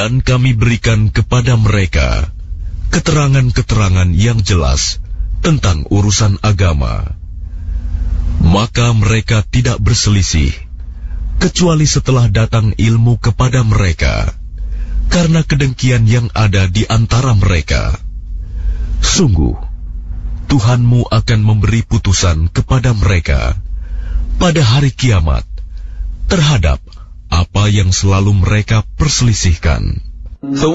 Dan kami berikan kepada mereka keterangan-keterangan yang jelas tentang urusan agama. Maka mereka tidak berselisih, kecuali setelah datang ilmu kepada mereka, karena kedengkian yang ada di antara mereka. Sungguh, Tuhanmu akan memberi putusan kepada mereka pada hari kiamat terhadap apa yang selalu mereka perselisihkan.